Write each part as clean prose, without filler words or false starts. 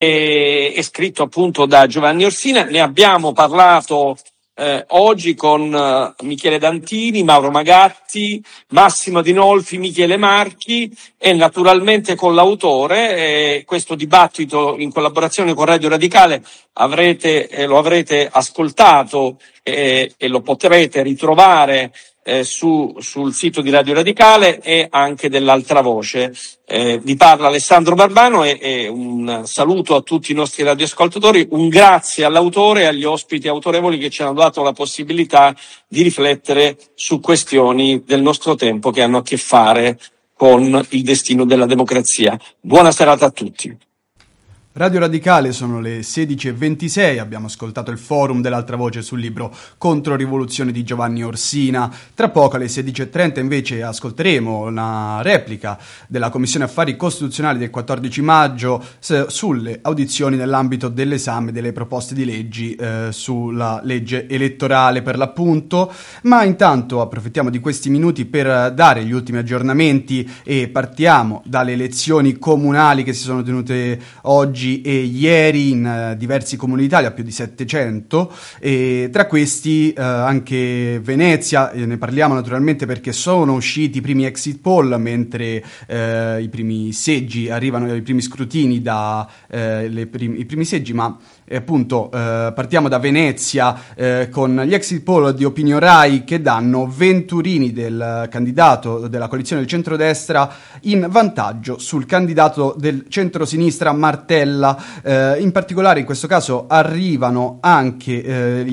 è scritto appunto da Giovanni Orsina. Ne abbiamo parlato oggi con Michele Dantini, Mauro Magatti, Massimo Dinolfi, Michele Marchi e naturalmente con l'autore. Questo dibattito in collaborazione con Radio Radicale lo avrete ascoltato e lo potrete ritrovare sul sito di Radio Radicale e anche dell'Altra Voce. Vi parla Alessandro Barbano e un saluto a tutti i nostri radioascoltatori, un grazie all'autore e agli ospiti autorevoli che ci hanno dato la possibilità di riflettere su questioni del nostro tempo che hanno a che fare con il destino della democrazia. Buona serata a tutti. Radio Radicale, sono le 16:26, abbiamo ascoltato il forum dell'Altra Voce sul libro Controrivoluzione di Giovanni Orsina. Tra poco alle 16:30 invece ascolteremo una replica della Commissione Affari Costituzionali del 14 maggio sulle audizioni nell'ambito dell'esame delle proposte di leggi sulla legge elettorale per l'appunto, ma intanto approfittiamo di questi minuti per dare gli ultimi aggiornamenti e partiamo dalle elezioni comunali che si sono tenute oggi e ieri in diversi comuni d'Italia, più di 700, e tra questi anche Venezia. Ne parliamo naturalmente perché sono usciti i primi exit poll, mentre i primi seggi arrivano, i primi scrutini i primi seggi, ma appunto partiamo da Venezia con gli exit poll di Opinio Rai che danno Venturini, del candidato della coalizione del centrodestra, in vantaggio sul candidato del centrosinistra Martella. In particolare in questo caso arrivano anche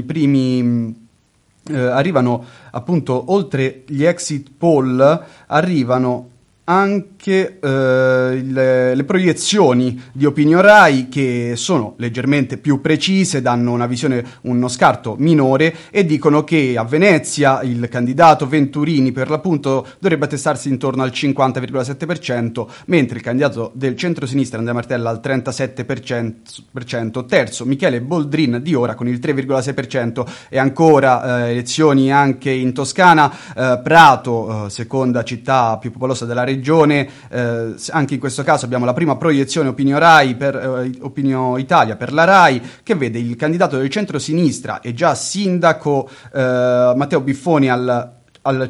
arrivano appunto, oltre gli exit poll, arrivano anche le proiezioni di Opinio Rai, che sono leggermente più precise, danno una visione, uno scarto minore, e dicono che a Venezia il candidato Venturini per l'appunto dovrebbe attestarsi intorno al 50,7%, mentre il candidato del centrosinistra Andrea Martella al 37%, terzo Michele Boldrin di Ora con il 3,6%, e ancora elezioni anche in Toscana, Prato, seconda città più popolosa della regione. Anche in questo caso abbiamo la prima proiezione Opinio Rai per Opinio Italia per la Rai, che vede il candidato del centro-sinistra e già sindaco Matteo Biffoni al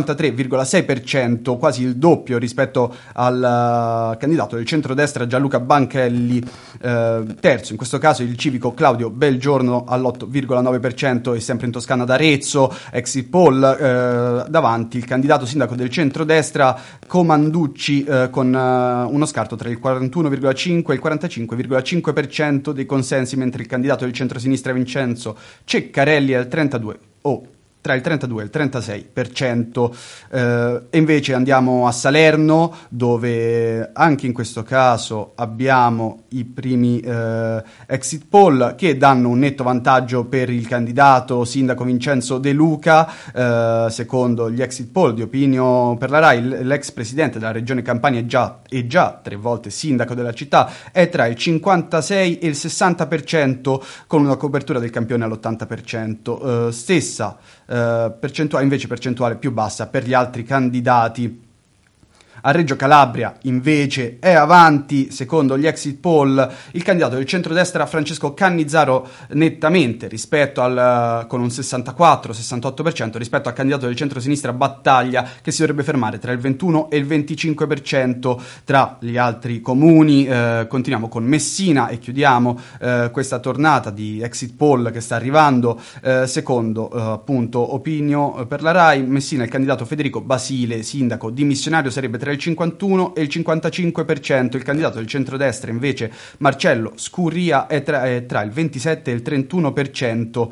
53,6%, quasi il doppio rispetto al candidato del centrodestra Gianluca Banchelli, terzo in questo caso il civico Claudio Belgiorno all'8,9%, e sempre in Toscana d'Arezzo, exit poll, davanti il candidato sindaco del centrodestra Comanducci con uno scarto tra il 41,5 e il 45,5% dei consensi, mentre il candidato del centrosinistra Vincenzo Ceccarelli è al 32 tra il 32 e il 36%. E invece andiamo a Salerno, dove anche in questo caso abbiamo i primi exit poll che danno un netto vantaggio per il candidato sindaco Vincenzo De Luca. Secondo gli exit poll di Opinio per la Rai, l'ex presidente della regione Campania è già 3 volte sindaco della città, è tra il 56 e il 60%, con una copertura del campione all'80%. Stessa percentuale più bassa per gli altri candidati. A Reggio Calabria invece è avanti, secondo gli exit poll, il candidato del centrodestra Francesco Cannizzaro nettamente con un 64-68% rispetto al candidato del centrosinistra Battaglia, che si dovrebbe fermare tra il 21 e il 25%. Tra gli altri comuni continuiamo con Messina e chiudiamo questa tornata di exit poll che sta arrivando. Secondo appunto Opinio per la Rai, Messina il candidato Federico Basile, sindaco dimissionario, sarebbe tra il 51 e il 55%, il candidato del centrodestra invece Marcello Scurria è tra il 27 e il 31%.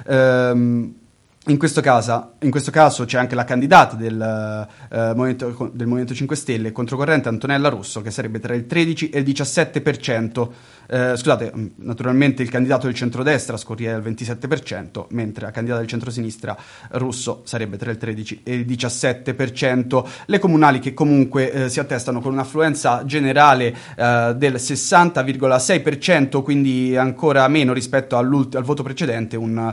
In questo caso c'è anche la candidata del Movimento 5 Stelle, controcorrente Antonella Russo, che sarebbe tra il 13 e il 17%. Naturalmente il candidato del centrodestra Scurria è al 27%, mentre la candidata del centrosinistra Russo sarebbe tra il 13 e il 17%. Le comunali che comunque si attestano con un'affluenza generale del 60,6%, quindi ancora meno rispetto al voto precedente, un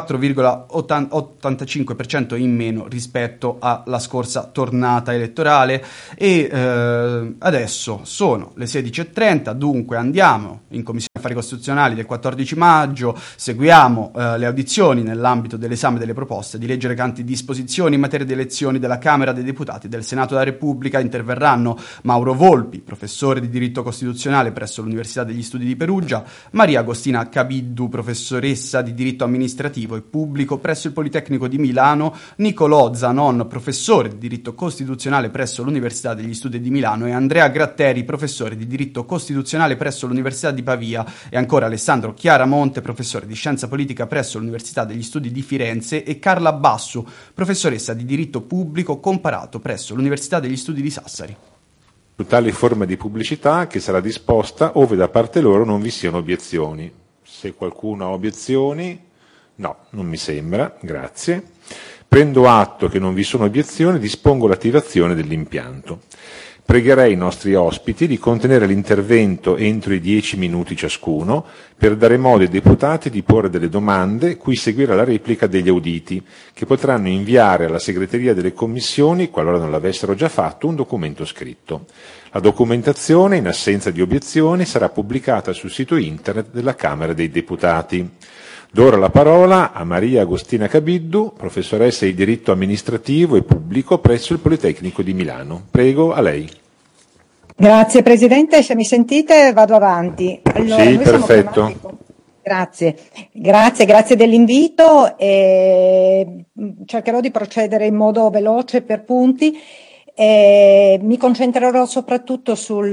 4,85% in meno rispetto alla scorsa tornata elettorale. E adesso sono le 16:30, dunque andiamo in Commissione Affari Costituzionali del 14 maggio, seguiamo le audizioni nell'ambito dell'esame delle proposte di legge recanti disposizioni in materia di elezioni della Camera dei Deputati e del Senato della Repubblica. Interverranno Mauro Volpi, professore di diritto costituzionale presso l'Università degli Studi di Perugia, Maria Agostina Cabiddu, professoressa di diritto amministrativo e pubblico presso il Politecnico di Milano, Nicolò Zanon, professore di diritto costituzionale presso l'Università degli Studi di Milano, e Andrea Gratteri, professore di diritto costituzionale presso l'Università di Pavia, e ancora Alessandro Chiaramonte, professore di scienza politica presso l'Università degli Studi di Firenze, e Carla Bassu, professoressa di diritto pubblico comparato presso l'Università degli Studi di Sassari. Su tale forma di pubblicità, che sarà disposta ove da parte loro non vi siano obiezioni. Se qualcuno ha obiezioni? No, non mi sembra, grazie. Prendo atto che non vi sono obiezioni e dispongo l'attivazione dell'impianto. Pregherei i nostri ospiti di contenere l'intervento entro i 10 minuti ciascuno per dare modo ai deputati di porre delle domande, cui seguirà la replica degli auditi, che potranno inviare alla segreteria delle commissioni, qualora non l'avessero già fatto, un documento scritto. La documentazione, in assenza di obiezioni, sarà pubblicata sul sito internet della Camera dei Deputati. Do ora la parola a Maria Agostina Cabiddu, professoressa di diritto amministrativo e pubblico presso il Politecnico di Milano. Prego, a lei. Grazie Presidente, se mi sentite vado avanti. Allora, sì, perfetto. Grazie dell'invito e cercherò di procedere in modo veloce per punti. Mi concentrerò soprattutto sul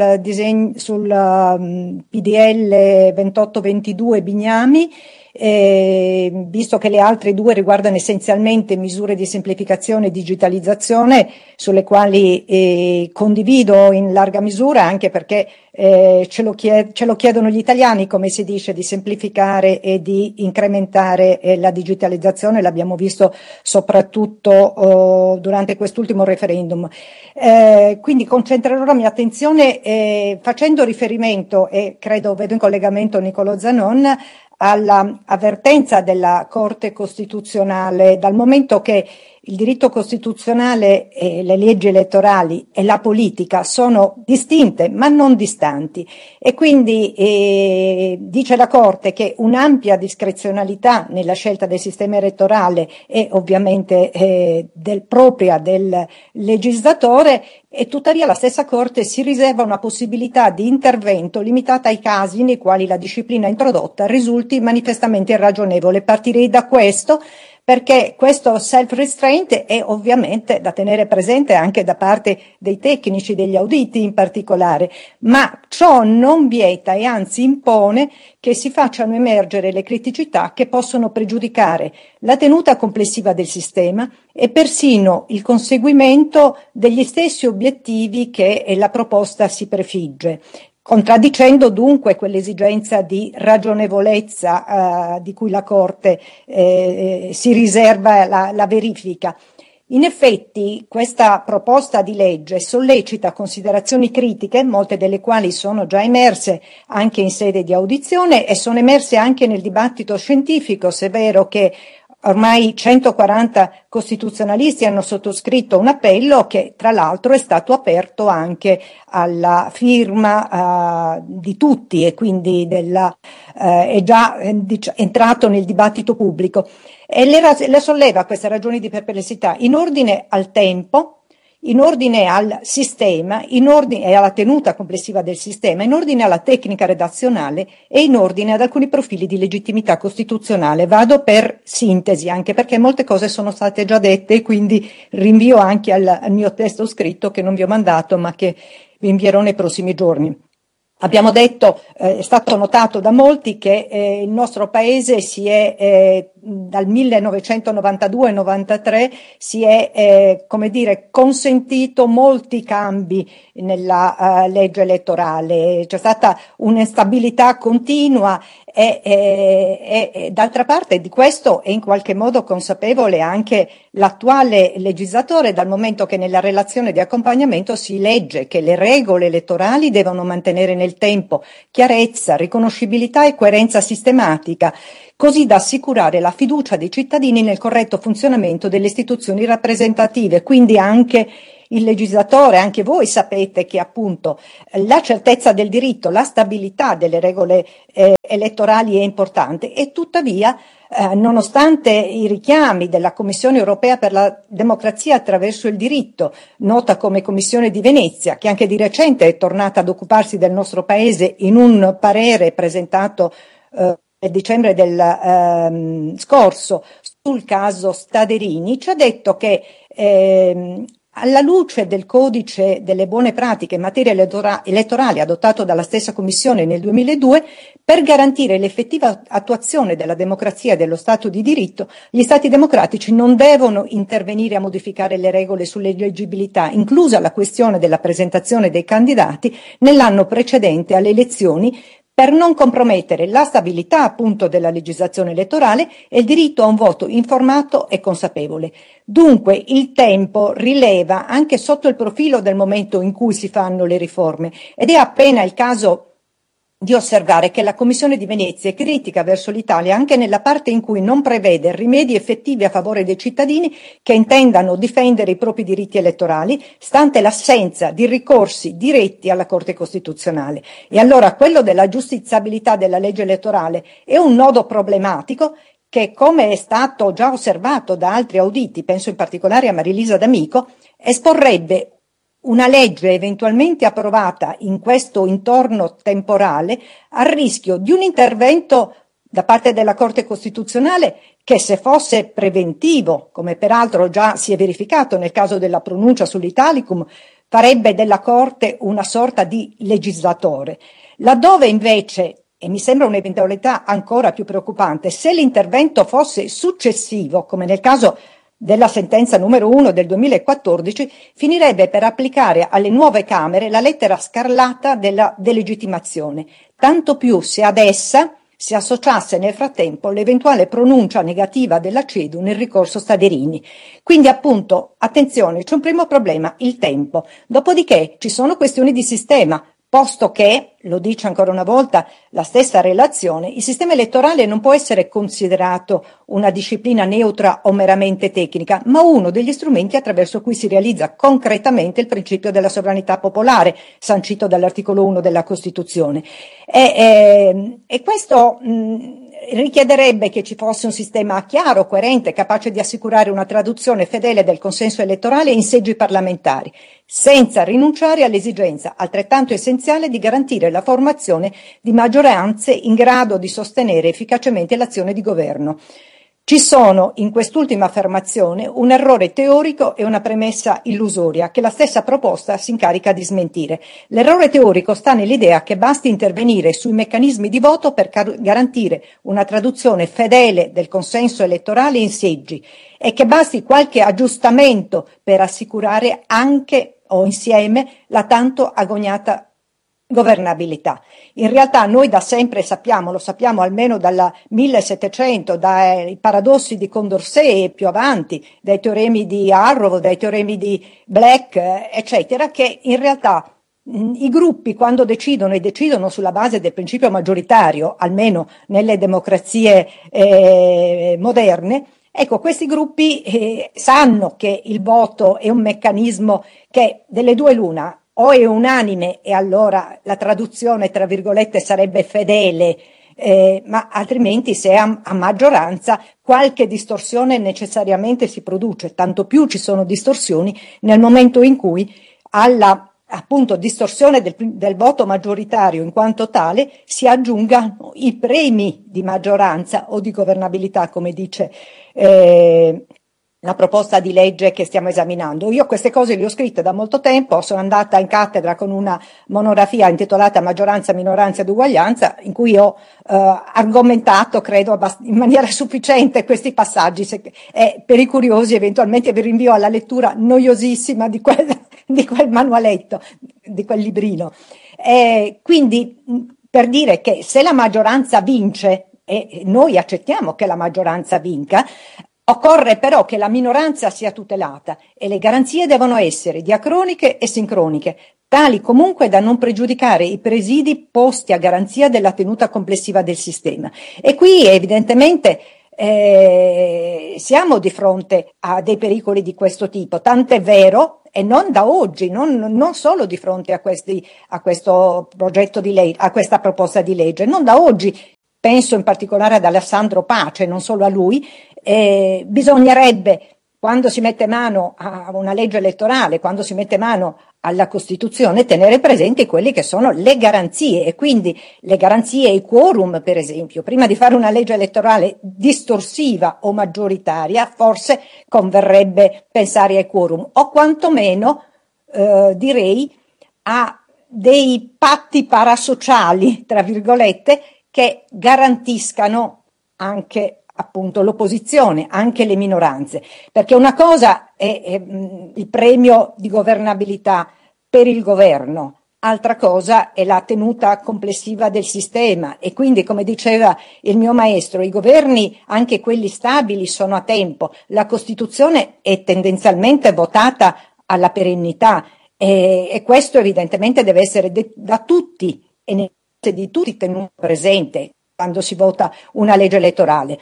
PDL 2822 Bignami, visto che le altre due riguardano essenzialmente misure di semplificazione e digitalizzazione, sulle quali condivido in larga misura, anche perché ce lo chiedono gli italiani, come si dice, di semplificare e di incrementare la digitalizzazione. L'abbiamo visto soprattutto durante quest'ultimo referendum. Quindi concentrerò la mia attenzione facendo riferimento, e credo vedo in collegamento Nicolò Zanon, alla avvertenza della Corte Costituzionale, dal momento che il diritto costituzionale e le leggi elettorali e la politica sono distinte ma non distanti, e quindi dice la Corte che un'ampia discrezionalità nella scelta del sistema elettorale è ovviamente propria del legislatore, e tuttavia la stessa Corte si riserva una possibilità di intervento limitata ai casi nei quali la disciplina introdotta risulti manifestamente irragionevole. Partirei da questo, perché questo self-restraint è ovviamente da tenere presente anche da parte dei tecnici, degli auditi in particolare, ma ciò non vieta e anzi impone che si facciano emergere le criticità che possono pregiudicare la tenuta complessiva del sistema e persino il conseguimento degli stessi obiettivi che la proposta si prefigge, contraddicendo dunque quell'esigenza di ragionevolezza di cui la Corte si riserva la verifica. In effetti questa proposta di legge sollecita considerazioni critiche, molte delle quali sono già emerse anche in sede di audizione e sono emerse anche nel dibattito scientifico, se è vero che ormai 140 costituzionalisti hanno sottoscritto un appello che tra l'altro è stato aperto anche alla firma di tutti, e quindi è già entrato nel dibattito pubblico. E le solleva queste ragioni di perplessità in ordine al tempo, in ordine al sistema, in ordine alla tenuta complessiva del sistema, in ordine alla tecnica redazionale e in ordine ad alcuni profili di legittimità costituzionale. Vado per sintesi, anche perché molte cose sono state già dette, quindi rinvio anche al mio testo scritto che non vi ho mandato, ma che vi invierò nei prossimi giorni. Abbiamo detto, è stato notato da molti, che il nostro paese dal 1992-93 si è, consentito molti cambi nella legge elettorale. C'è stata un'instabilità continua e d'altra parte di questo è in qualche modo consapevole anche l'attuale legislatore, dal momento che nella relazione di accompagnamento si legge che le regole elettorali devono mantenere nel tempo chiarezza, riconoscibilità e coerenza sistematica, così da assicurare la fiducia dei cittadini nel corretto funzionamento delle istituzioni rappresentative, quindi anche il legislatore, anche voi sapete che appunto la certezza del diritto, la stabilità delle regole elettorali è importante, e tuttavia nonostante i richiami della Commissione europea per la democrazia attraverso il diritto, nota come Commissione di Venezia, che anche di recente è tornata ad occuparsi del nostro paese in un parere presentato nel dicembre del scorso sul caso Staderini, ci ha detto che alla luce del codice delle buone pratiche in materia elettorale adottato dalla stessa Commissione nel 2002, per garantire l'effettiva attuazione della democrazia e dello Stato di diritto, gli Stati democratici non devono intervenire a modificare le regole sull'eleggibilità, inclusa la questione della presentazione dei candidati nell'anno precedente alle elezioni, per non compromettere la stabilità appunto della legislazione elettorale e il diritto a un voto informato e consapevole. Dunque il tempo rileva anche sotto il profilo del momento in cui si fanno le riforme, ed è appena il caso di osservare che la Commissione di Venezia è critica verso l'Italia anche nella parte in cui non prevede rimedi effettivi a favore dei cittadini che intendano difendere i propri diritti elettorali, stante l'assenza di ricorsi diretti alla Corte Costituzionale. E allora quello della giustiziabilità della legge elettorale è un nodo problematico che, come è stato già osservato da altri auditi, penso in particolare a Marilisa D'Amico, esporrebbe una legge eventualmente approvata in questo intorno temporale al rischio di un intervento da parte della Corte Costituzionale che, se fosse preventivo, come peraltro già si è verificato nel caso della pronuncia sull'Italicum, farebbe della Corte una sorta di legislatore. Laddove invece, e mi sembra un'eventualità ancora più preoccupante, se l'intervento fosse successivo, come nel caso della sentenza numero 1 del 2014, finirebbe per applicare alle nuove Camere la lettera scarlata della delegittimazione, tanto più se ad essa si associasse nel frattempo l'eventuale pronuncia negativa della CEDU nel ricorso Staderini. Quindi appunto, attenzione, c'è un primo problema, il tempo. Dopodiché ci sono questioni di sistema, posto che, lo dice ancora una volta la stessa relazione, il sistema elettorale non può essere considerato una disciplina neutra o meramente tecnica, ma uno degli strumenti attraverso cui si realizza concretamente il principio della sovranità popolare, sancito dall'articolo 1 della Costituzione. E questo richiederebbe che ci fosse un sistema chiaro, coerente, capace di assicurare una traduzione fedele del consenso elettorale in seggi parlamentari, senza rinunciare all'esigenza altrettanto essenziale di garantire la formazione di maggioranze in grado di sostenere efficacemente l'azione di governo. Ci sono in quest'ultima affermazione un errore teorico e una premessa illusoria che la stessa proposta si incarica di smentire. L'errore teorico sta nell'idea che basti intervenire sui meccanismi di voto per garantire una traduzione fedele del consenso elettorale in seggi e che basti qualche aggiustamento per assicurare anche o insieme la tanto agognata governabilità. In realtà noi da sempre sappiamo, lo sappiamo almeno dal 1700, dai paradossi di Condorcet e più avanti, dai teoremi di Arrow, dai teoremi di Black, eccetera, che in realtà i gruppi, quando decidono e decidono sulla base del principio maggioritario, almeno nelle democrazie moderne, ecco, questi gruppi sanno che il voto è un meccanismo che delle due l'una, o è unanime e allora la traduzione tra virgolette sarebbe fedele, ma altrimenti se è a maggioranza qualche distorsione necessariamente si produce, tanto più ci sono distorsioni nel momento in cui alla appunto distorsione del voto maggioritario in quanto tale si aggiungano i premi di maggioranza o di governabilità, come dice la proposta di legge che stiamo esaminando. Io queste cose le ho scritte da molto tempo, sono andata in cattedra con una monografia intitolata Maggioranza, minoranza ed uguaglianza, in cui ho argomentato, credo, in maniera sufficiente questi passaggi. Per i curiosi eventualmente vi rinvio alla lettura noiosissima di quel manualetto, di quel librino. Quindi, per dire che se la maggioranza vince, e noi accettiamo che la maggioranza vinca, occorre però che la minoranza sia tutelata e le garanzie devono essere diacroniche e sincroniche, tali comunque da non pregiudicare i presidi posti a garanzia della tenuta complessiva del sistema. E qui evidentemente siamo di fronte a dei pericoli di questo tipo, tant'è vero, e non da oggi, non solo di fronte a questo progetto di legge, a questa proposta di legge, non da oggi. Penso in particolare ad Alessandro Pace, non solo a lui. Bisognerebbe, quando si mette mano a una legge elettorale, quando si mette mano alla Costituzione, tenere presenti quelle che sono le garanzie, e quindi le garanzie e i quorum, per esempio. Prima di fare una legge elettorale distorsiva o maggioritaria, forse converrebbe pensare ai quorum, o quantomeno direi a dei patti parasociali, tra virgolette, che garantiscano anche appunto l'opposizione, anche le minoranze, perché una cosa è il premio di governabilità per il governo, altra cosa è la tenuta complessiva del sistema, e quindi, come diceva il mio maestro, i governi, anche quelli stabili, sono a tempo. La Costituzione è tendenzialmente votata alla perennità, e questo evidentemente deve essere da tutti e di tutti tenuto presente quando si vota una legge elettorale.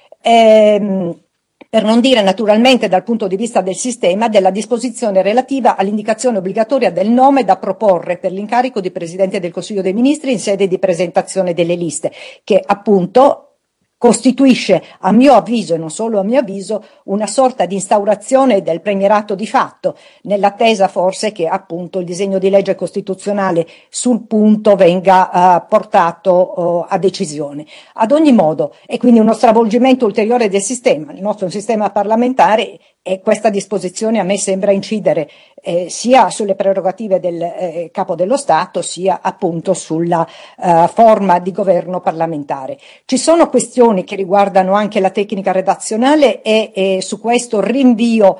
Per non dire naturalmente dal punto di vista del sistema della disposizione relativa all'indicazione obbligatoria del nome da proporre per l'incarico di Presidente del Consiglio dei Ministri in sede di presentazione delle liste, che appunto costituisce, a mio avviso e non solo a mio avviso, una sorta di instaurazione del premierato di fatto, nell'attesa forse che appunto il disegno di legge costituzionale sul punto venga portato a decisione. Ad ogni modo è quindi uno stravolgimento ulteriore del sistema, il nostro sistema parlamentare, e questa disposizione a me sembra incidere sia sulle prerogative del Capo dello Stato, sia appunto sulla forma di governo parlamentare. Ci sono questioni che riguardano anche la tecnica redazionale, e su questo rinvio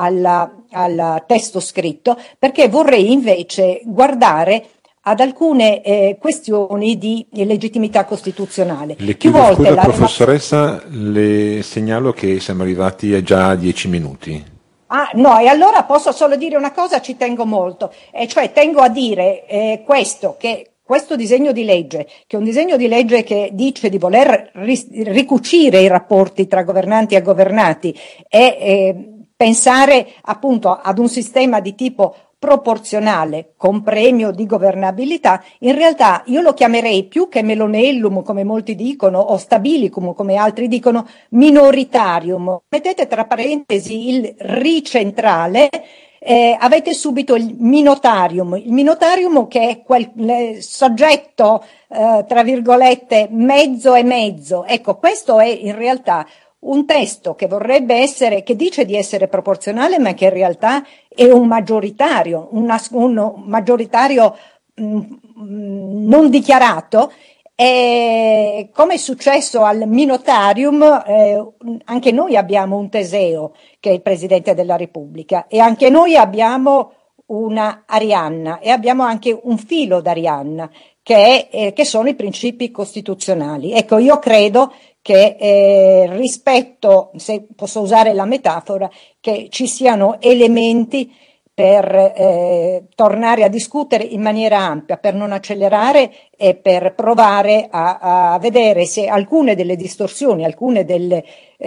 al testo scritto, perché vorrei invece guardare ad alcune questioni di legittimità costituzionale. Le chiedo scusa, professoressa, le segnalo che siamo arrivati a già 10 minuti. No, e allora posso solo dire una cosa, ci tengo molto, e cioè tengo a dire che questo disegno di legge, che è un disegno di legge che dice di voler ricucire i rapporti tra governanti e governati e pensare appunto ad un sistema di tipo proporzionale con premio di governabilità, in realtà io lo chiamerei, più che melonellum come molti dicono o stabilicum come altri dicono, minoritarium. Mettete tra parentesi il ricentrale, avete subito il minotarium che è quel soggetto tra virgolette mezzo e mezzo. Ecco, questo è in realtà un testo che vorrebbe essere, che dice di essere proporzionale, ma che in realtà è un maggioritario, un maggioritario non dichiarato. E come è successo al Minotarium, anche noi abbiamo un Teseo, che è il Presidente della Repubblica, e anche noi abbiamo una Arianna, e abbiamo anche un filo d'Arianna, che sono i principi costituzionali. Ecco, io credo che rispetto, se posso usare la metafora, che ci siano elementi per tornare a discutere in maniera ampia, per non accelerare e per provare a vedere se alcune delle distorsioni, alcune delle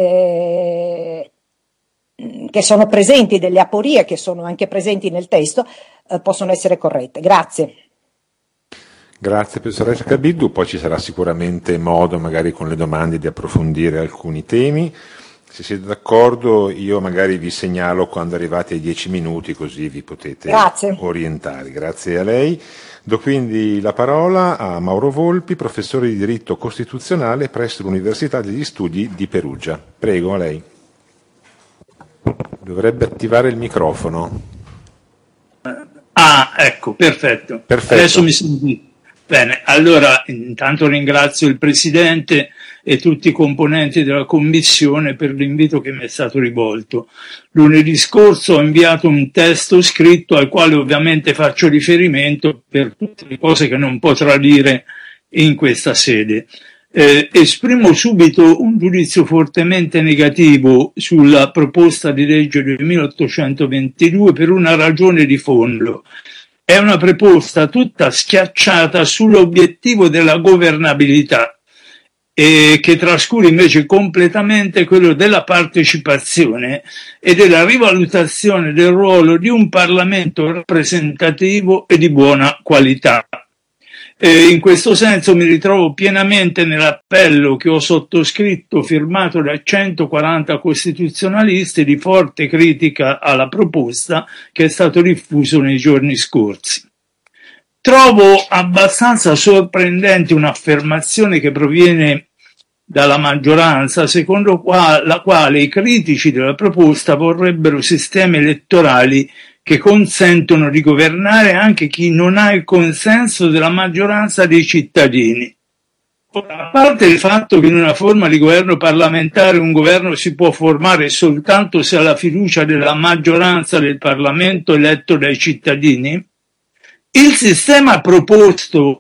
che sono presenti, delle aporie che sono anche presenti nel testo, possono essere corrette. Grazie. Grazie professoressa Carbillo, poi ci sarà sicuramente modo magari con le domande di approfondire alcuni temi. Se siete d'accordo io magari vi segnalo quando arrivate ai 10 minuti, così vi potete orientare. Grazie a lei. Do quindi la parola a Mauro Volpi, professore di diritto costituzionale presso l'Università degli Studi di Perugia. Prego, a lei. Dovrebbe attivare il microfono. Ecco, perfetto. Adesso mi sentite. Bene, allora intanto ringrazio il Presidente e tutti i componenti della Commissione per l'invito che mi è stato rivolto. Lunedì scorso ho inviato un testo scritto al quale ovviamente faccio riferimento per tutte le cose che non potrò dire in questa sede. Esprimo subito un giudizio fortemente negativo sulla proposta di legge del 1822 per una ragione di fondo. È una proposta tutta schiacciata sull'obiettivo della governabilità e che trascura invece completamente quello della partecipazione e della rivalutazione del ruolo di un Parlamento rappresentativo e di buona qualità. In questo senso mi ritrovo pienamente nell'appello che ho sottoscritto, firmato da 140 costituzionalisti, di forte critica alla proposta, che è stato diffuso nei giorni scorsi. Trovo abbastanza sorprendente un'affermazione che proviene dalla maggioranza, secondo la quale i critici della proposta vorrebbero sistemi elettorali che consentono di governare anche chi non ha il consenso della maggioranza dei cittadini. Ora, a parte il fatto che in una forma di governo parlamentare un governo si può formare soltanto se ha la fiducia della maggioranza del Parlamento eletto dai cittadini, il sistema proposto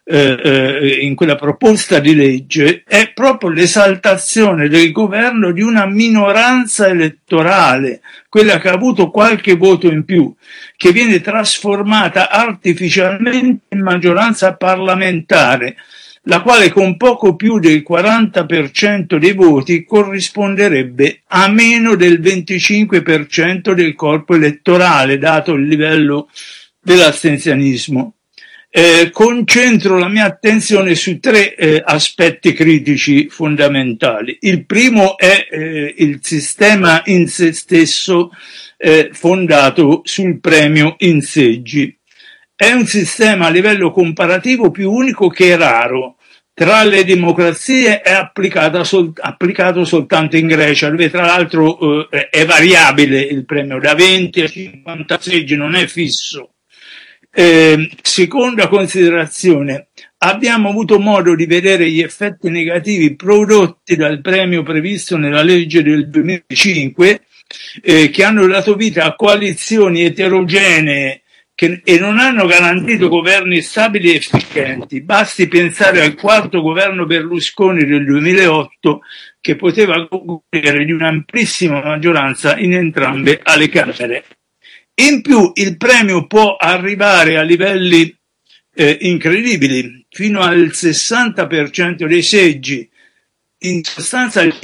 in quella proposta di legge è proprio l'esaltazione del governo di una minoranza elettorale, quella che ha avuto qualche voto in più, che viene trasformata artificialmente in maggioranza parlamentare, la quale con poco più del 40% dei voti corrisponderebbe a meno del 25% del corpo elettorale, dato il livello dell'astensionismo. Concentro la mia attenzione su tre aspetti critici fondamentali. Il primo è il sistema in se stesso fondato sul premio in seggi. È un sistema a livello comparativo più unico che raro. Tra le democrazie è applicato soltanto in Grecia, dove tra l'altro è variabile il premio, da 20 a 50 seggi, non è fisso. Seconda considerazione, abbiamo avuto modo di vedere gli effetti negativi prodotti dal premio previsto nella legge del 2005, che hanno dato vita a coalizioni eterogenee e non hanno garantito governi stabili e efficienti. Basti pensare al quarto governo Berlusconi del 2008, che poteva godere di un'amplissima maggioranza in entrambe le Camere. In più il premio può arrivare a livelli incredibili, fino al 60% dei seggi, in sostanza il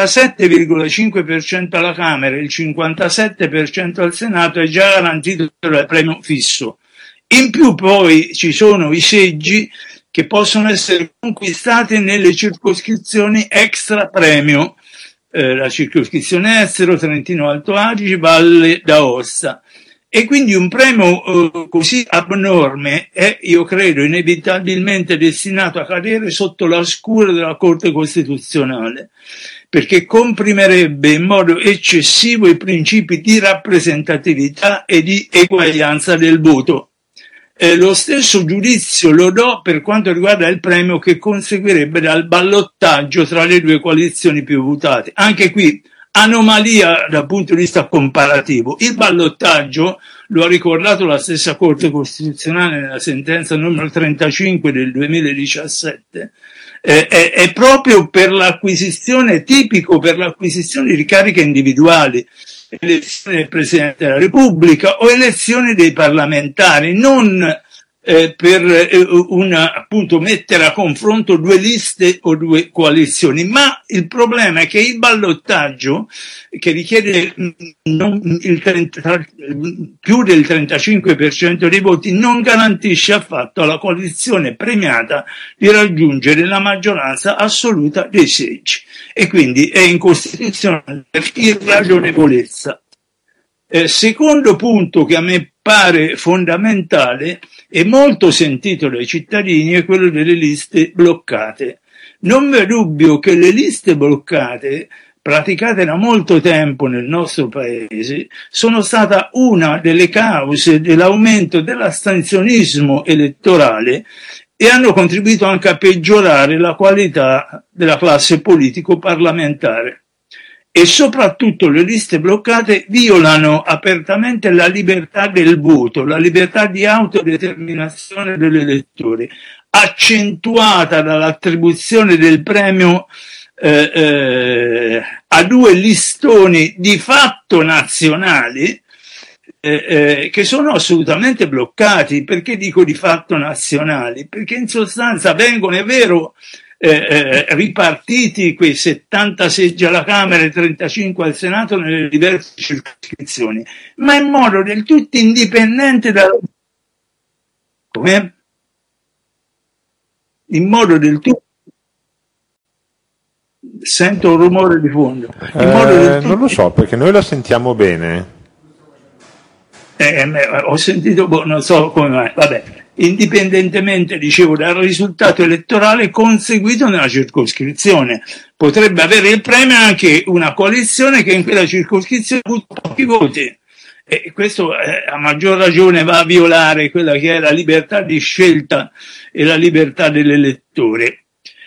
57,5% alla Camera e il 57% al Senato è già garantito dal premio fisso. In più poi ci sono i seggi che possono essere conquistati nelle circoscrizioni extra premio, la circoscrizione estero, Trentino Alto Adige, Valle d'Aosta. E quindi un premio così abnorme è, io credo, inevitabilmente destinato a cadere sotto la scure della Corte Costituzionale, perché comprimerebbe in modo eccessivo i principi di rappresentatività e di eguaglianza del voto. Lo stesso giudizio lo do per quanto riguarda il premio che conseguirebbe dal ballottaggio tra le due coalizioni più votate. Anche qui anomalia dal punto di vista comparativo. Il ballottaggio, lo ha ricordato la stessa Corte Costituzionale nella sentenza numero 35 del 2017, è proprio per l'acquisizione, tipico per l'acquisizione di cariche individuali, elezioni del Presidente della Repubblica o elezioni dei parlamentari, non per appunto mettere a confronto due liste o due coalizioni, ma il problema è che il ballottaggio, che richiede più del 35% dei voti, non garantisce affatto alla coalizione premiata di raggiungere la maggioranza assoluta dei seggi, e quindi è incostituzionale per irragionevolezza. Secondo punto che a me pare fondamentale e molto sentito dai cittadini è quello delle liste bloccate. Non v'è dubbio che le liste bloccate, praticate da molto tempo nel nostro paese, sono stata una delle cause dell'aumento dell'astensionismo elettorale e hanno contribuito anche a peggiorare la qualità della classe politico-parlamentare. E soprattutto le liste bloccate violano apertamente la libertà del voto, la libertà di autodeterminazione dell'elettore, accentuata dall'attribuzione del premio a due listoni di fatto nazionali che sono assolutamente bloccati. Perché dico di fatto nazionali? Perché in sostanza vengono, è vero, ripartiti quei 70 seggi alla Camera e 35 al Senato nelle diverse circoscrizioni, ma in modo del tutto indipendente da... Come? In modo del tutto... Sento un rumore di fondo. In modo del tutto... Non lo so, perché noi la sentiamo bene. Ho sentito, non so come mai, vabbè. Indipendentemente, dicevo, dal risultato elettorale conseguito nella circoscrizione. Potrebbe avere il premio anche una coalizione che in quella circoscrizione ha avuto pochi voti. E questo a maggior ragione va a violare quella che è la libertà di scelta e la libertà dell'elettore.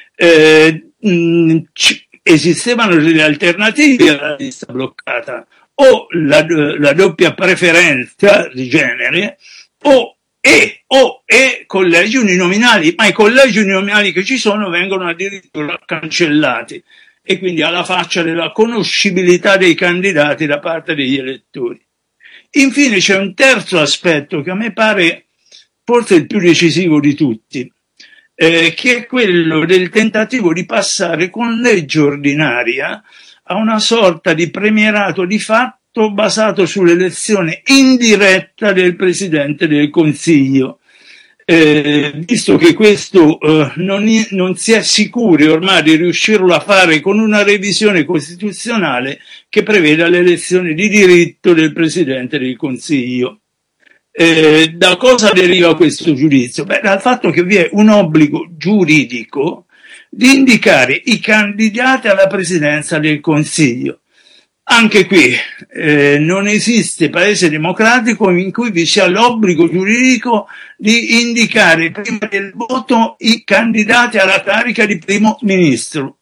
Esistevano delle alternative alla lista bloccata, o la doppia preferenza di genere, o collegi uninominali, ma i collegi uninominali che ci sono vengono addirittura cancellati, e quindi alla faccia della conoscibilità dei candidati da parte degli elettori. Infine c'è un terzo aspetto che a me pare forse il più decisivo di tutti, che è quello del tentativo di passare con legge ordinaria a una sorta di premierato di fatto basato sull'elezione indiretta del Presidente del Consiglio. Visto che questo non si è sicuri ormai di riuscirlo a fare con una revisione costituzionale che preveda l'elezione di diritto del Presidente del Consiglio. Da cosa deriva questo giudizio? Dal fatto che vi è un obbligo giuridico di indicare i candidati alla Presidenza del Consiglio. Anche qui non esiste paese democratico in cui vi sia l'obbligo giuridico di indicare prima del voto i candidati alla carica di primo ministro.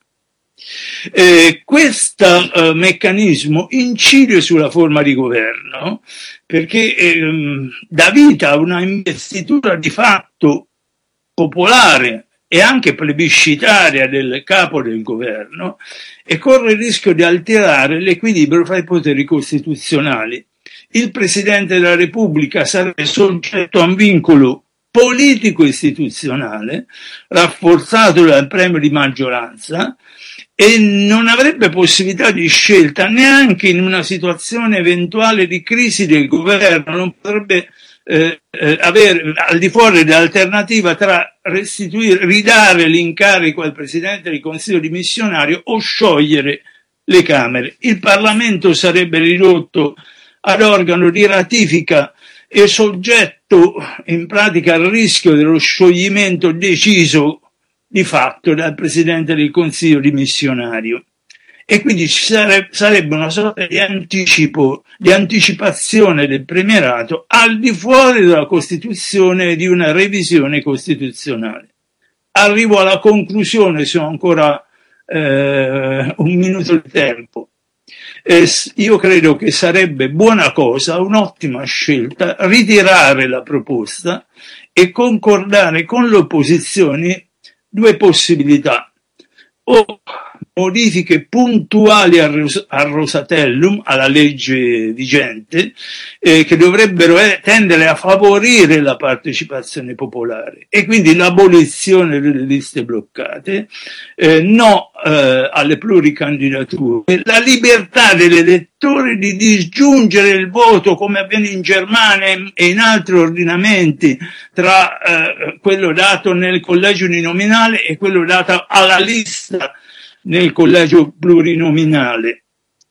Questo meccanismo incide sulla forma di governo perché dà vita a una investitura di fatto popolare e anche plebiscitaria del capo del governo, e corre il rischio di alterare l'equilibrio fra i poteri costituzionali. Il Presidente della Repubblica sarebbe soggetto a un vincolo politico-istituzionale rafforzato dal premio di maggioranza e non avrebbe possibilità di scelta neanche in una situazione eventuale di crisi del governo, non potrebbe avere al di fuori dell'alternativa tra ridare l'incarico al Presidente del Consiglio dimissionario o sciogliere le Camere. Il Parlamento sarebbe ridotto ad organo di ratifica e soggetto in pratica al rischio dello scioglimento deciso di fatto dal Presidente del Consiglio dimissionario. E quindi ci sarebbe una sorta di anticipazione del premierato al di fuori della Costituzione e di una revisione costituzionale. Arrivo alla conclusione, se ho ancora un minuto di tempo. Io credo che sarebbe buona cosa, un'ottima scelta, ritirare la proposta e concordare con le opposizioni due possibilità: o modifiche puntuali al Rosatellum, alla legge vigente, che dovrebbero tendere a favorire la partecipazione popolare, e quindi l'abolizione delle liste bloccate, no alle pluricandidature, la libertà dell'elettore di disgiungere il voto, come avviene in Germania e in altri ordinamenti, tra quello dato nel collegio uninominale e quello dato alla lista nel collegio plurinominale,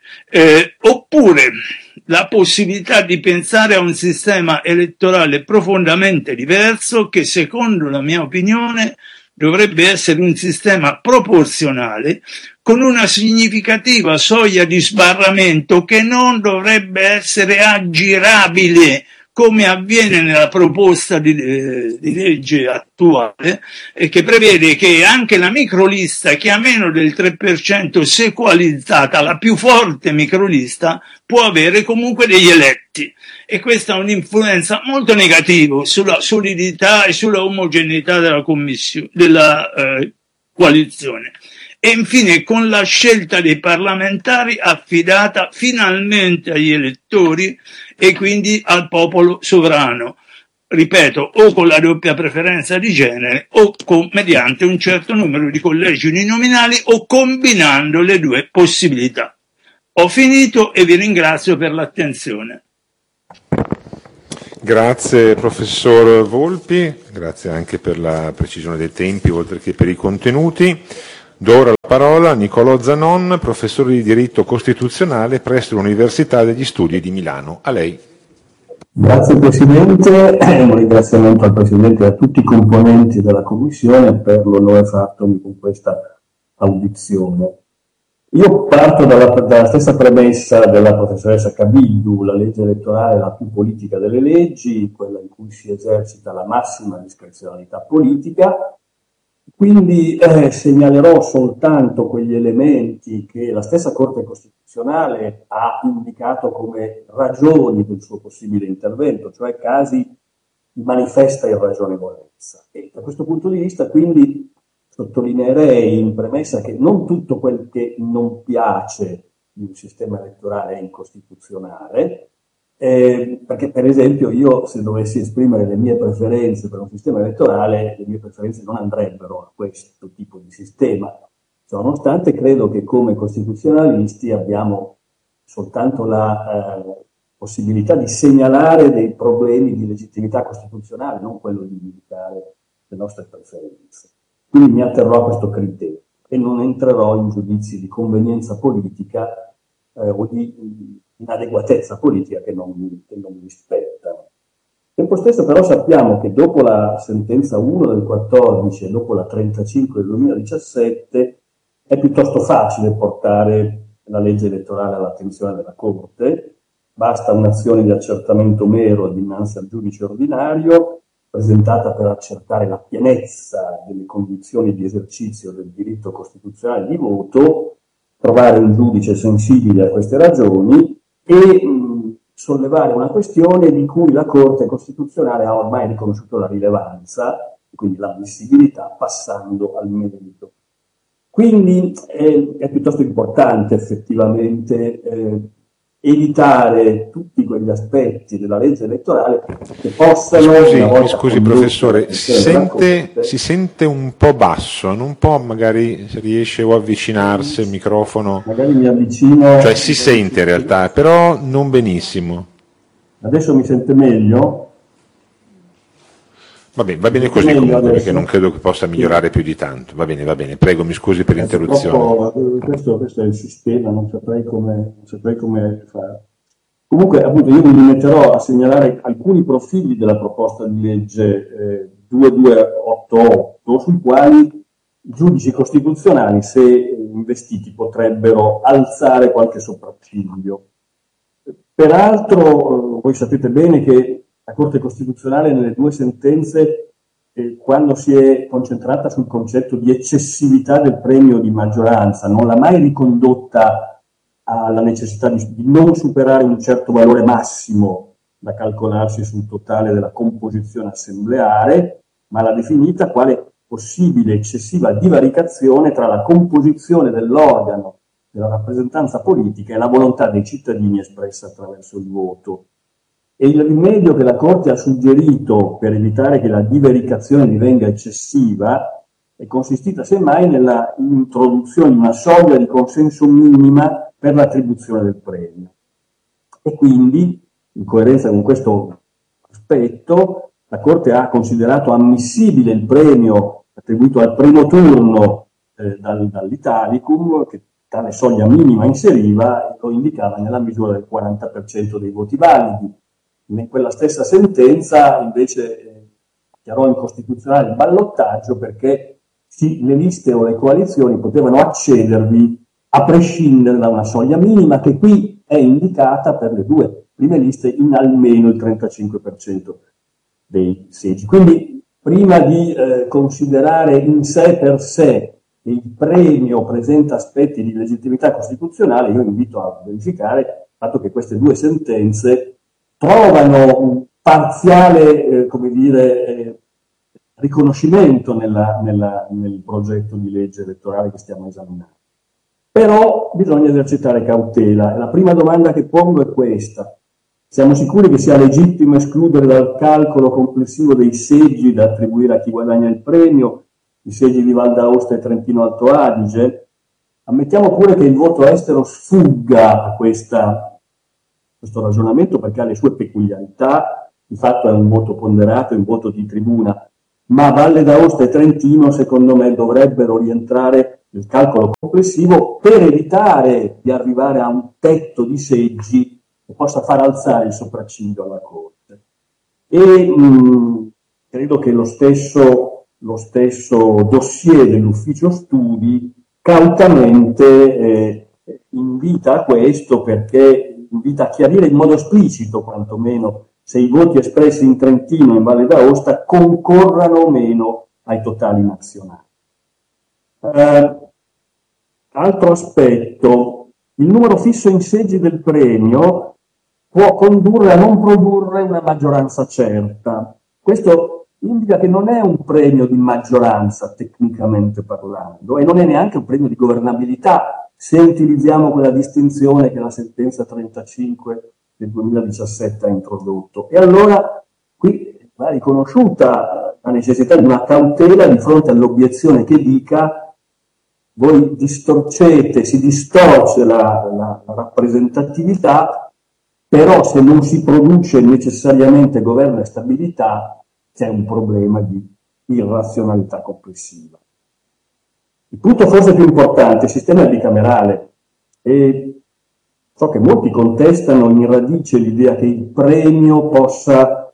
oppure la possibilità di pensare a un sistema elettorale profondamente diverso che, secondo la mia opinione, dovrebbe essere un sistema proporzionale con una significativa soglia di sbarramento che non dovrebbe essere aggirabile, come avviene nella proposta di legge attuale, e che prevede che anche la microlista che ha meno del 3% se coalizzata, la più forte microlista, può avere comunque degli eletti. E questa ha un'influenza molto negativa sulla solidità e sulla omogeneità della coalizione. E infine, con la scelta dei parlamentari affidata finalmente agli elettori e quindi al popolo sovrano. ripeto, o con la doppia preferenza di genere o mediante un certo numero di collegi uninominali o combinando le due possibilità. Ho finito e vi ringrazio per l'attenzione. Grazie professor Volpi, grazie anche per la precisione dei tempi oltre che per i contenuti. Do ora la parola a Nicolò Zanon, professore di diritto costituzionale presso l'Università degli Studi di Milano. A lei. Grazie Presidente, un ringraziamento al Presidente e a tutti i componenti della Commissione per l'onore fattomi con questa audizione. Io parto dalla stessa premessa della professoressa Cavillu: la legge elettorale è la più politica delle leggi, quella in cui si esercita la massima discrezionalità politica. Quindi segnalerò soltanto quegli elementi che la stessa Corte Costituzionale ha indicato come ragioni del suo possibile intervento, cioè casi di manifesta irragionevolezza. E da questo punto di vista, quindi, sottolineerei in premessa che non tutto quel che non piace di un sistema elettorale è incostituzionale, perché per esempio io, se dovessi esprimere le mie preferenze per un sistema elettorale, le mie preferenze non andrebbero a questo tipo di sistema. Ciononostante, credo che come costituzionalisti abbiamo soltanto la possibilità di segnalare dei problemi di legittimità costituzionale, non quello di indicare le nostre preferenze. Quindi mi atterrò a questo criterio e non entrerò in giudizi di convenienza politica o di inadeguatezza politica che non mi spettano. Al tempo stesso però sappiamo che dopo la sentenza 1 del 14 e dopo la 35 del 2017 è piuttosto facile portare la legge elettorale all'attenzione della Corte, basta un'azione di accertamento mero dinanzi al giudice ordinario, presentata per accertare la pienezza delle condizioni di esercizio del diritto costituzionale di voto, trovare un giudice sensibile a queste ragioni e sollevare una questione di cui la Corte Costituzionale ha ormai riconosciuto la rilevanza, quindi l'ammissibilità, passando al merito. Quindi è piuttosto importante effettivamente evitare tutti quegli aspetti della legge elettorale che possano... Mi scusi professore, si sente un po' basso, non può magari, se riesce, o avvicinarsi al microfono? Magari mi avvicino... Cioè si sente in realtà, però non benissimo. Adesso mi sente meglio? Va bene così comunque, perché non credo che possa migliorare più di tanto. Va bene, prego, mi scusi per l'interruzione. Questo è il sistema, non saprei come fare. Comunque, appunto, io mi limiterò a segnalare alcuni profili della proposta di legge 2288, sui quali i giudici costituzionali, se investiti, potrebbero alzare qualche sopracciglio. Peraltro, voi sapete bene che la Corte Costituzionale nelle due sentenze, quando si è concentrata sul concetto di eccessività del premio di maggioranza, non l'ha mai ricondotta alla necessità di non superare un certo valore massimo da calcolarsi sul totale della composizione assembleare, ma l'ha definita quale possibile eccessiva divaricazione tra la composizione dell'organo della rappresentanza politica e la volontà dei cittadini espressa attraverso il voto. E il rimedio che la Corte ha suggerito per evitare che la divaricazione divenga eccessiva è consistita semmai nella introduzione di una soglia di consenso minima per l'attribuzione del premio. E quindi, in coerenza con questo aspetto, la Corte ha considerato ammissibile il premio attribuito al primo turno dall'Italicum, che tale soglia minima inseriva e lo indicava nella misura del 40% dei voti validi. In quella stessa sentenza invece dichiarò incostituzionale il ballottaggio perché le liste o le coalizioni potevano accedervi a prescindere da una soglia minima che qui è indicata per le due prime liste in almeno il 35% dei seggi. Quindi prima di considerare in sé per sé che il premio presenta aspetti di legittimità costituzionale, io invito a verificare il fatto che queste due sentenze trovano un parziale, riconoscimento nel progetto di legge elettorale che stiamo esaminando. Però bisogna esercitare cautela. La prima domanda che pongo è questa. Siamo sicuri che sia legittimo escludere dal calcolo complessivo dei seggi da attribuire a chi guadagna il premio i seggi di Val d'Aosta e Trentino Alto Adige? Ammettiamo pure che il voto estero sfugga a questo ragionamento perché ha le sue peculiarità, di fatto è un voto ponderato, è un voto di tribuna, ma Valle d'Aosta e Trentino secondo me dovrebbero rientrare nel calcolo complessivo per evitare di arrivare a un tetto di seggi che possa far alzare il sopracciglio alla Corte. E credo che lo stesso dossier dell'ufficio studi cautamente invita a questo, perché invita a chiarire in modo esplicito quantomeno se i voti espressi in Trentino e in Valle d'Aosta concorrano o meno ai totali nazionali. Altro aspetto, il numero fisso in seggi del premio può condurre a non produrre una maggioranza certa. Questo indica che non è un premio di maggioranza tecnicamente parlando e non è neanche un premio di governabilità se utilizziamo quella distinzione che la sentenza 35 del 2017 ha introdotto. E allora qui va riconosciuta la necessità di una cautela di fronte all'obiezione che dica: voi si distorce la rappresentatività, però se non si produce necessariamente governo e stabilità c'è un problema di irrazionalità complessiva. Il punto forse più importante è il sistema bicamerale, e so che molti contestano in radice l'idea che il premio possa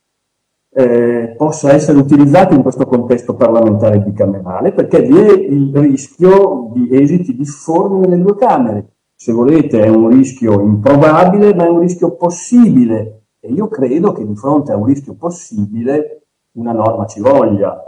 essere utilizzato in questo contesto parlamentare bicamerale, perché vi è il rischio di esiti difformi nelle due Camere. Se volete è un rischio improbabile, ma è un rischio possibile, e io credo che di fronte a un rischio possibile una norma ci voglia.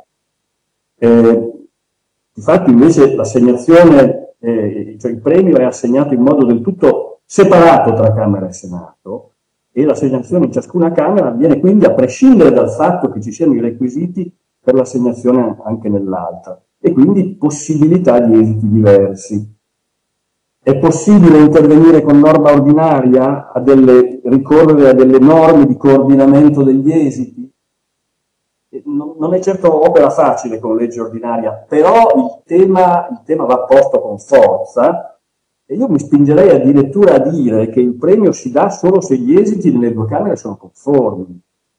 Difatti invece l'assegnazione, cioè il premio è assegnato in modo del tutto separato tra Camera e Senato, e l'assegnazione in ciascuna Camera avviene quindi a prescindere dal fatto che ci siano i requisiti per l'assegnazione anche nell'altra, e quindi possibilità di esiti diversi. È possibile intervenire con norma ordinaria ricorrere a delle norme di coordinamento degli esiti? Non è certo opera facile con legge ordinaria, però il tema va posto con forza, e io mi spingerei addirittura a dire che il premio si dà solo se gli esiti nelle due Camere sono conformi.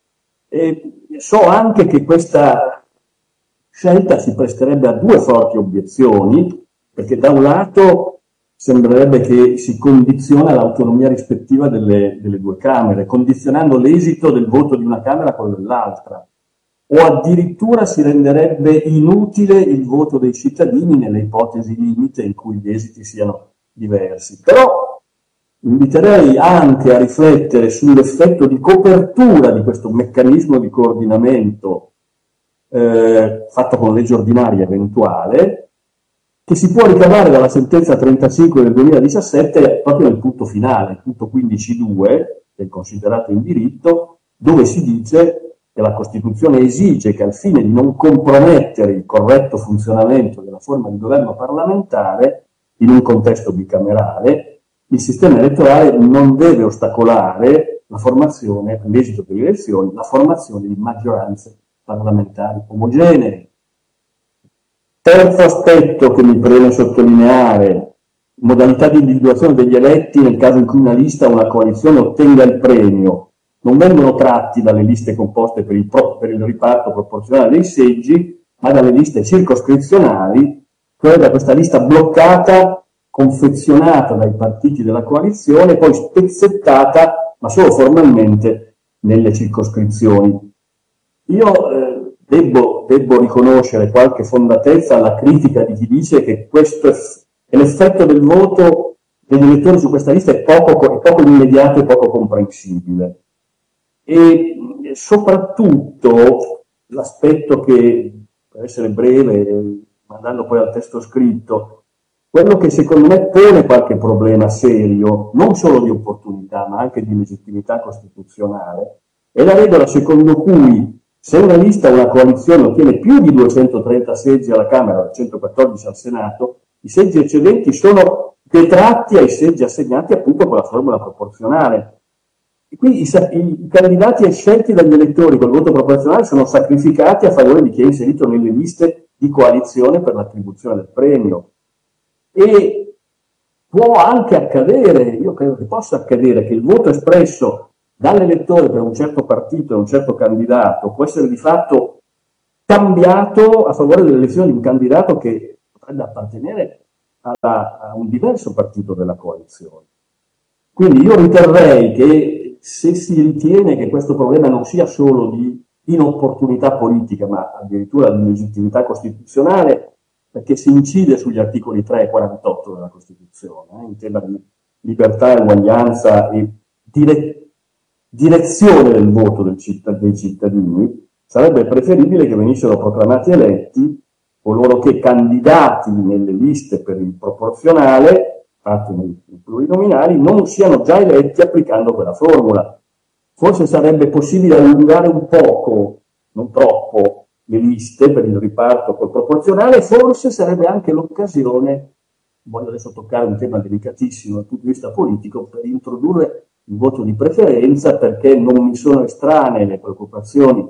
E so anche che questa scelta si presterebbe a due forti obiezioni, perché da un lato sembrerebbe che si condiziona l'autonomia rispettiva delle due Camere, condizionando l'esito del voto di una Camera a quello dell'altra, o addirittura si renderebbe inutile il voto dei cittadini nelle ipotesi limite in cui gli esiti siano diversi. Però inviterei anche a riflettere sull'effetto di copertura di questo meccanismo di coordinamento fatto con legge ordinaria eventuale, che si può ricavare dalla sentenza 35 del 2017 proprio nel punto finale, il punto 15.2 del considerato in diritto, dove si dice che la Costituzione esige che al fine di non compromettere il corretto funzionamento della forma di governo parlamentare in un contesto bicamerale, il sistema elettorale non deve ostacolare all'esito delle elezioni, la formazione di maggioranze parlamentari omogenee. Terzo aspetto che mi preme sottolineare: modalità di individuazione degli eletti nel caso in cui una lista o una coalizione ottenga il premio. Non vengono tratti dalle liste composte per il riparto proporzionale dei seggi, ma dalle liste circoscrizionali, cioè da questa lista bloccata, confezionata dai partiti della coalizione, poi spezzettata, ma solo formalmente, nelle circoscrizioni. Io debbo riconoscere qualche fondatezza alla critica di chi dice che l'effetto del voto degli elettori su questa lista è poco immediato e poco comprensibile. E soprattutto l'aspetto che, per essere breve, andando poi al testo scritto, quello che secondo me pone qualche problema serio, non solo di opportunità, ma anche di legittimità costituzionale, è la regola secondo cui se una lista o una coalizione ottiene più di 230 seggi alla Camera e 114 al Senato, i seggi eccedenti sono detratti ai seggi assegnati appunto con la formula proporzionale. Qui i candidati scelti dagli elettori col voto proporzionale sono sacrificati a favore di chi è inserito nelle liste di coalizione per l'attribuzione del premio. E può anche accadere, io credo che possa accadere, che il voto espresso dall'elettore per un certo partito e un certo candidato può essere di fatto cambiato a favore dell'elezione di un candidato che potrebbe appartenere a un diverso partito della coalizione. Quindi io riterrei che se si ritiene che questo problema non sia solo di inopportunità politica, ma addirittura di illegittimità costituzionale, perché si incide sugli articoli 3 e 48 della Costituzione, in tema di libertà, uguaglianza e direzione del voto dei cittadini, sarebbe preferibile che venissero proclamati eletti coloro che, candidati nelle liste per il proporzionale, fatti nei plurinominali, non siano già eletti applicando quella formula. Forse sarebbe possibile allungare un poco, non troppo, le liste per il riparto col proporzionale, forse sarebbe anche l'occasione, voglio adesso toccare un tema delicatissimo dal punto di vista politico, per introdurre il voto di preferenza, perché non mi sono estranee le preoccupazioni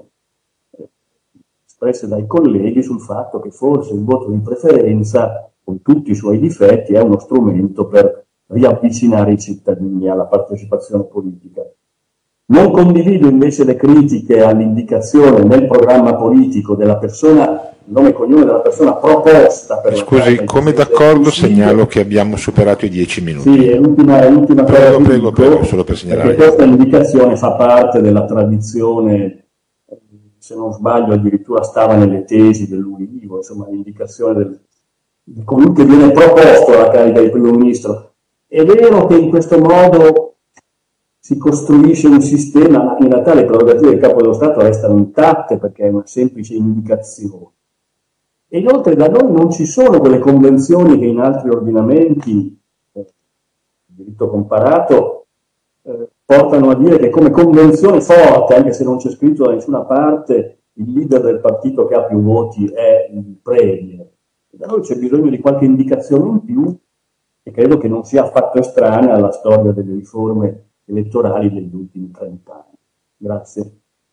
espresse dai colleghi sul fatto che forse il voto di preferenza, con tutti i suoi difetti, è uno strumento per riavvicinare i cittadini alla partecipazione politica. Non condivido invece le critiche all'indicazione nel programma politico della persona, nome e cognome della persona proposta per Scusi, come d'accordo segnalo che abbiamo superato i 10 minuti. Sì, è l'ultima cosa. Prego, solo per segnalare. Perché questa indicazione fa parte della tradizione, se non sbaglio addirittura stava nelle tesi dell'Ulivo, insomma l'indicazione di colui che viene proposto alla carica di primo ministro. È vero che in questo modo si costruisce un sistema, ma in realtà le prerogative del Capo dello Stato restano intatte perché è una semplice indicazione. E inoltre da noi non ci sono quelle convenzioni che in altri ordinamenti, diritto comparato, portano a dire che come convenzione forte, anche se non c'è scritto da nessuna parte, il leader del partito che ha più voti è il premier. Da noi c'è bisogno di qualche indicazione in più e credo che non sia affatto estranea alla storia delle riforme elettorali degli ultimi 30 anni. Grazie.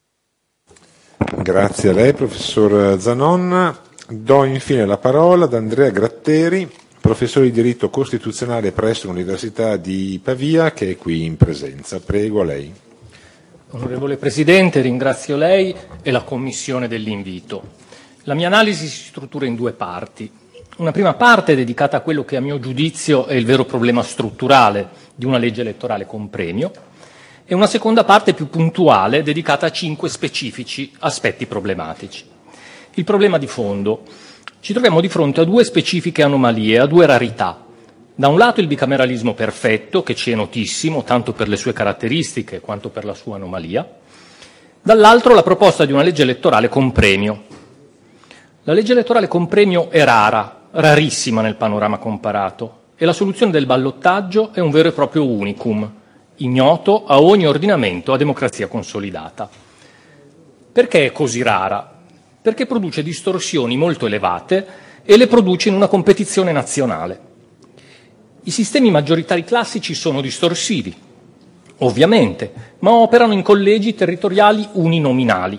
Grazie a lei, professor Zanon. Do infine la parola ad Andrea Gratteri, professore di diritto costituzionale presso l'Università di Pavia, che è qui in presenza. Prego, a lei. Onorevole Presidente, ringrazio lei e la Commissione dell'invito. La mia analisi si struttura in due parti. Una prima parte è dedicata a quello che a mio giudizio è il vero problema strutturale di una legge elettorale con premio, e una seconda parte più puntuale dedicata a 5 specifici aspetti problematici. Il problema di fondo: ci troviamo di fronte a 2 specifiche anomalie, a 2 rarità. Da un lato il bicameralismo perfetto, che ci è notissimo tanto per le sue caratteristiche quanto per la sua anomalia, dall'altro la proposta di una legge elettorale con premio. La legge elettorale con premio è rarissima nel panorama comparato, e la soluzione del ballottaggio è un vero e proprio unicum, ignoto a ogni ordinamento a democrazia consolidata. Perché è così rara? Perché produce distorsioni molto elevate e le produce in una competizione nazionale. I sistemi maggioritari classici sono distorsivi, ovviamente, ma operano in collegi territoriali uninominali.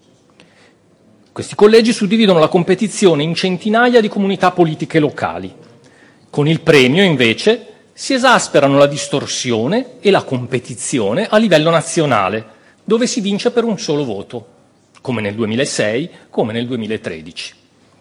Questi collegi suddividono la competizione in centinaia di comunità politiche locali. Con il premio, invece, si esasperano la distorsione e la competizione a livello nazionale, dove si vince per un solo voto, come nel 2006, come nel 2013.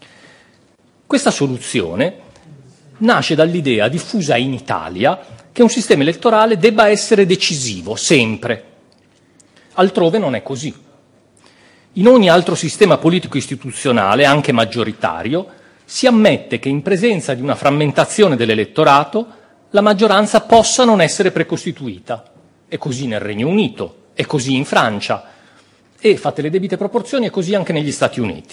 Questa soluzione nasce dall'idea diffusa in Italia che un sistema elettorale debba essere decisivo, sempre. Altrove non è così. In ogni altro sistema politico-istituzionale, anche maggioritario, si ammette che in presenza di una frammentazione dell'elettorato la maggioranza possa non essere precostituita. È così nel Regno Unito, è così in Francia e, fatte le debite proporzioni, è così anche negli Stati Uniti.